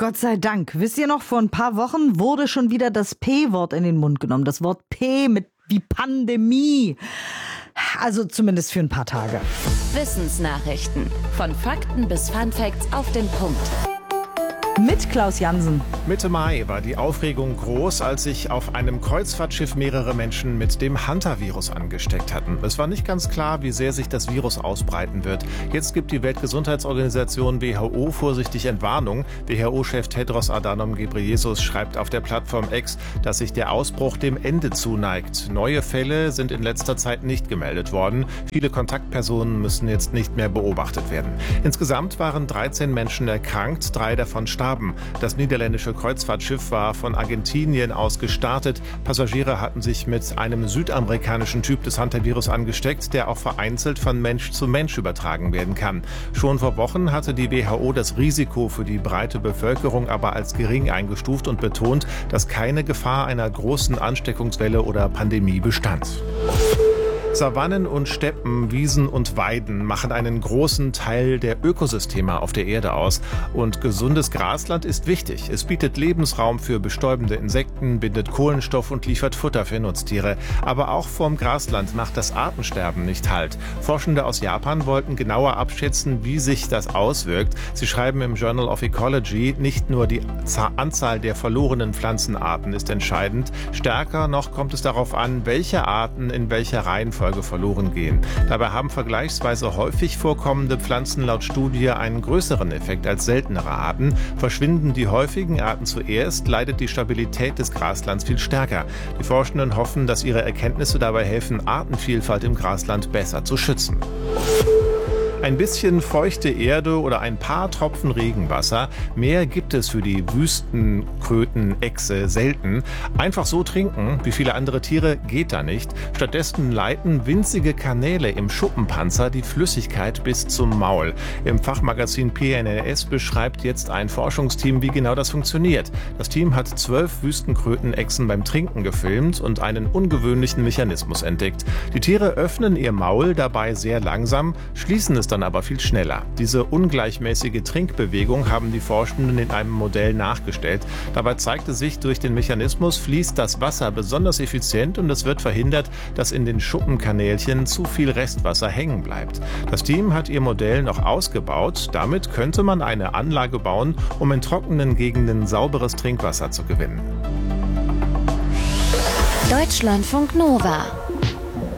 Gott sei Dank. Wisst ihr noch, vor ein paar Wochen wurde schon wieder das P-Wort in den Mund genommen. Das Wort P mit wie Pandemie. Also zumindest für ein paar Tage. Wissensnachrichten. Von Fakten bis Funfacts auf den Punkt. Mit Klaus Jansen. Mitte Mai war die Aufregung groß, als sich auf einem Kreuzfahrtschiff mehrere Menschen mit dem Hantavirus angesteckt hatten. Es war nicht ganz klar, wie sehr sich das Virus ausbreiten wird. Jetzt gibt die Weltgesundheitsorganisation WHO vorsichtig Entwarnung. WHO-Chef Tedros Adhanom Ghebreyesus schreibt auf der Plattform X, dass sich der Ausbruch dem Ende zuneigt. Neue Fälle sind in letzter Zeit nicht gemeldet worden. Viele Kontaktpersonen müssen jetzt nicht mehr beobachtet werden. Insgesamt waren 13 Menschen erkrankt, 3 davon starben. Das niederländische Kreuzfahrtschiff war von Argentinien aus gestartet. Passagiere hatten sich mit einem südamerikanischen Typ des Hantavirus angesteckt, der auch vereinzelt von Mensch zu Mensch übertragen werden kann. Schon vor Wochen hatte die WHO das Risiko für die breite Bevölkerung aber als gering eingestuft und betont, dass keine Gefahr einer großen Ansteckungswelle oder Pandemie bestand. Savannen und Steppen, Wiesen und Weiden machen einen großen Teil der Ökosysteme auf der Erde aus. Und gesundes Grasland ist wichtig. Es bietet Lebensraum für bestäubende Insekten, bindet Kohlenstoff und liefert Futter für Nutztiere. Aber auch vorm Grasland macht das Artensterben nicht Halt. Forschende aus Japan wollten genauer abschätzen, wie sich das auswirkt. Sie schreiben im Journal of Ecology, nicht nur die Anzahl der verlorenen Pflanzenarten ist entscheidend. Stärker noch kommt es darauf an, welche Arten in welcher Reihenfolge verloren gehen. Dabei haben vergleichsweise häufig vorkommende Pflanzen laut Studie einen größeren Effekt als seltenere Arten. Verschwinden die häufigen Arten zuerst, leidet die Stabilität des Graslands viel stärker. Die Forschenden hoffen, dass ihre Erkenntnisse dabei helfen, Artenvielfalt im Grasland besser zu schützen. Ein bisschen feuchte Erde oder ein paar Tropfen Regenwasser. Mehr gibt es für die Wüstenkrötenechse selten. Einfach so trinken, wie viele andere Tiere, geht da nicht. Stattdessen leiten winzige Kanäle im Schuppenpanzer die Flüssigkeit bis zum Maul. Im Fachmagazin PNAS beschreibt jetzt ein Forschungsteam, wie genau das funktioniert. Das Team hat 12 Wüstenkrötenechsen beim Trinken gefilmt und einen ungewöhnlichen Mechanismus entdeckt. Die Tiere öffnen ihr Maul dabei sehr langsam, schließen es dann aber viel schneller. Diese ungleichmäßige Trinkbewegung haben die Forschenden in einem Modell nachgestellt. Dabei zeigte sich, durch den Mechanismus fließt das Wasser besonders effizient und es wird verhindert, dass in den Schuppenkanälchen zu viel Restwasser hängen bleibt. Das Team hat ihr Modell noch ausgebaut. Damit könnte man eine Anlage bauen, um in trockenen Gegenden sauberes Trinkwasser zu gewinnen. Deutschlandfunk Nova